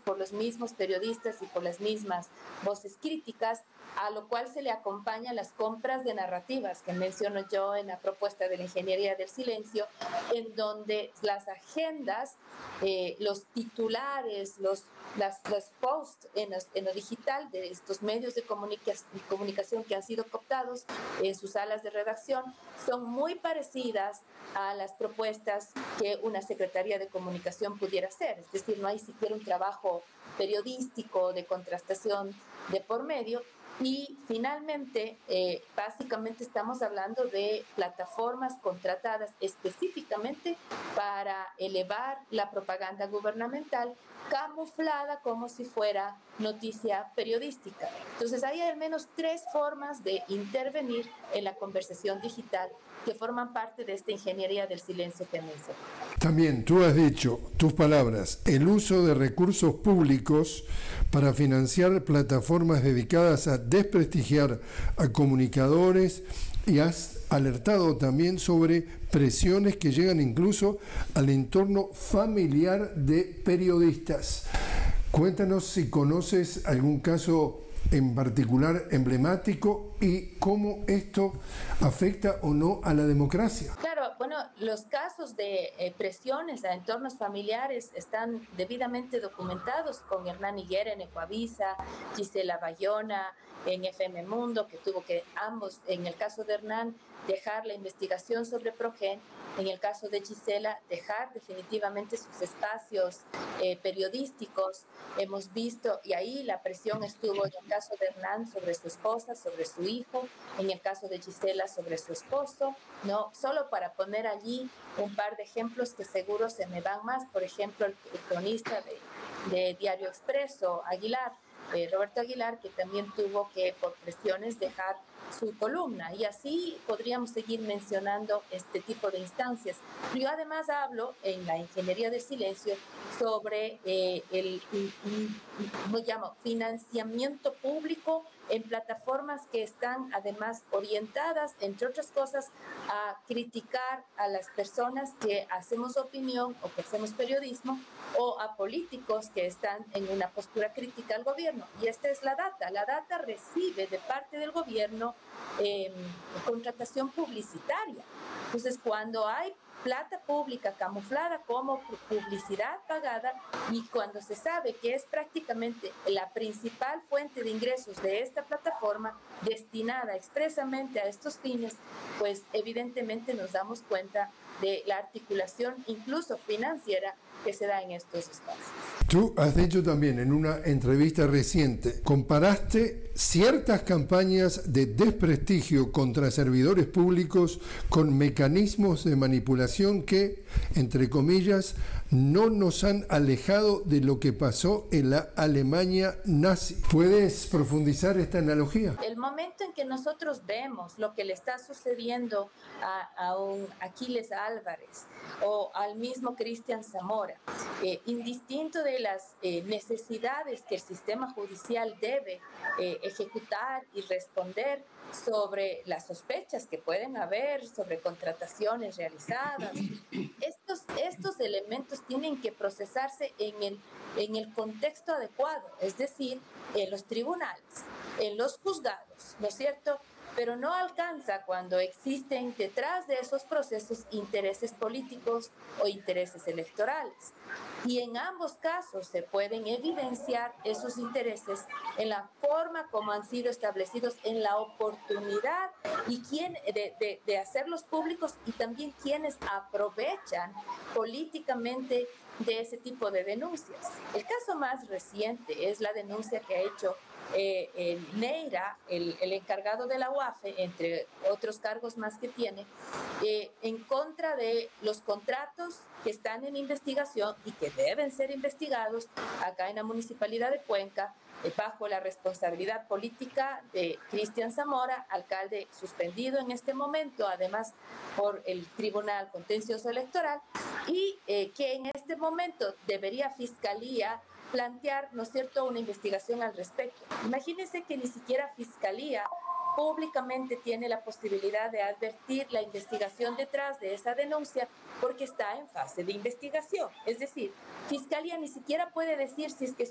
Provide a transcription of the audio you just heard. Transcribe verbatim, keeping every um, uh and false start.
por los mismos periodistas y por las mismas voces críticas, a lo cual se le acompaña las compras de narrativas que menciono yo en la propuesta de la ingeniería del silencio, en donde las agendas, eh, los titulares, los, las, los posts en, los, en lo digital de estos medios de comunica comunicación que han sido cooptados en sus salas de redacción son muy parecidas a las propuestas que una Secretaría de Comunicación pudiera hacer. Es decir, no hay siquiera un trabajo periodístico de contrastación de por medio. Y finalmente, eh, básicamente estamos hablando de plataformas contratadas específicamente para elevar la propaganda gubernamental, camuflada como si fuera noticia periodística. Entonces, hay al menos tres formas de intervenir en la conversación digital que forman parte de esta ingeniería del silencio que mencioné. También tú has dicho, tus palabras, el uso de recursos públicos para financiar plataformas dedicadas a desprestigiar a comunicadores, y has alertado también sobre presiones que llegan incluso al entorno familiar de periodistas. Cuéntanos si conoces algún caso en particular emblemático y cómo esto afecta o no a la democracia. Claro, bueno, los casos de eh, presiones a entornos familiares están debidamente documentados con Hernán Higuera en Ecuavisa, Gisela Bayona en F M Mundo, que tuvo que ambos, en el caso de Hernán, dejar la investigación sobre Progen, en el caso de Gisela, dejar definitivamente sus espacios eh, periodísticos. Hemos visto, y ahí la presión estuvo en el caso de Hernán sobre su esposa, sobre su hijo, en el caso de Gisela sobre su esposo, ¿no? Solo para poner allí un par de ejemplos que seguro se me van más, por ejemplo, el, el cronista de, de Diario Expreso, Aguilar, eh, Roberto Aguilar, que también tuvo que, por presiones, dejar su columna, y así podríamos seguir mencionando este tipo de instancias. Yo además hablo en la ingeniería del silencio sobre eh, el, ¿cómo llamo? financiamiento público en plataformas que están además orientadas, entre otras cosas, a criticar a las personas que hacemos opinión o que hacemos periodismo, o a políticos que están en una postura crítica al gobierno. Y esta es la data. La data recibe de parte del gobierno eh, contratación publicitaria. Entonces, cuando hay plata pública camuflada como publicidad pagada, y cuando se sabe que es prácticamente la principal fuente de ingresos de esta plataforma destinada expresamente a estos fines, pues evidentemente nos damos cuenta de la articulación incluso financiera que se da en estos espacios. Tú has dicho también en una entrevista reciente, comparaste ciertas campañas de desprestigio contra servidores públicos con mecanismos de manipulación que, entre comillas, no nos han alejado de lo que pasó en la Alemania nazi. ¿Puedes profundizar esta analogía? El momento en que nosotros vemos lo que le está sucediendo a, a un Aquiles Álvarez o al mismo Cristian Zamora, eh, indistinto de las eh, necesidades que el sistema judicial debe eh, ejecutar y responder sobre las sospechas que pueden haber sobre contrataciones realizadas, estos, estos elementos tienen que procesarse en el, en el contexto adecuado, es decir, en los tribunales, en los juzgados, ¿no es cierto? Pero no alcanza cuando existen detrás de esos procesos intereses políticos o intereses electorales. Y en ambos casos se pueden evidenciar esos intereses en la forma como han sido establecidos, en la oportunidad y quién, de, de, de hacerlos públicos, y también quienes aprovechan políticamente de ese tipo de denuncias. El caso más reciente es la denuncia que ha hecho eh, eh, Neira, el, el encargado de la U A F E, entre otros cargos más que tiene, eh, en contra de los contratos que están en investigación y que deben ser investigados acá en la Municipalidad de Cuenca, eh, bajo la responsabilidad política de Cristian Zamora, alcalde suspendido en este momento, además por el Tribunal Contencioso Electoral, y eh, que en este momento debería Fiscalía plantear, ¿no es cierto?, una investigación al respecto. Imagínense que ni siquiera Fiscalía públicamente tiene la posibilidad de advertir la investigación detrás de esa denuncia porque está en fase de investigación. Es decir, Fiscalía ni siquiera puede decir si es que